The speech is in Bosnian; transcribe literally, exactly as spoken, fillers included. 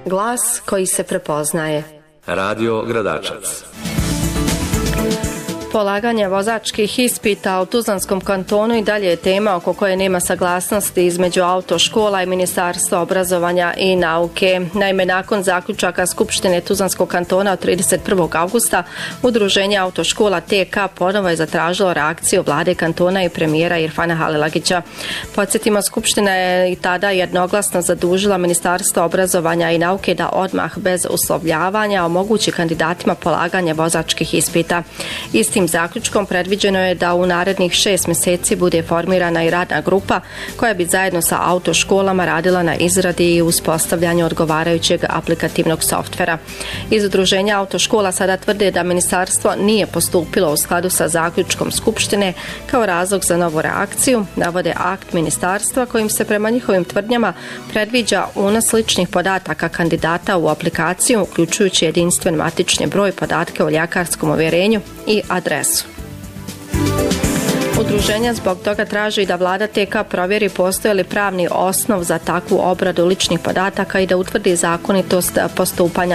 Glas koji se prepoznaje. Radio Gradačac. Polaganje vozačkih ispita u Tuzlanskom kantonu i dalje je tema oko koje nema saglasnosti između autoškola i Ministarstva obrazovanja i nauke. Naime, nakon zaključaka Skupštine Tuzlanskog kantona od trideset prvog avgusta, Udruženje autoškola T K ponovo je zatražilo reakciju vlade kantona i premijera Irfana Halilagića. Podsjetimo, Skupština je i tada jednoglasno zadužila Ministarstvo obrazovanja i nauke da odmah bez uslovljavanja omogući kandidatima polaganje vozačkih ispita. Istim zaključkom predviđeno je da u narednih šest mjeseci bude formirana i radna grupa koja bi zajedno sa autoškolama radila na izradi i uspostavljanju odgovarajućeg aplikativnog softvera. Iz Udruženja autoškola sada tvrde da ministarstvo nije postupilo u skladu sa zaključkom Skupštine. Kao razlog za novu reakciju navode akt ministarstva kojim se prema njihovim tvrdnjama predviđa unos ličnih podataka kandidata u aplikaciju, uključujući jedinstven matični broj, podatke o ljekarskom uvjerenju i adresu. Udruženja zbog toga traži da vlada T K provjeri postoji li pravni osnov za takvu obradu ličnih podataka i da utvrdi zakonitost postupanja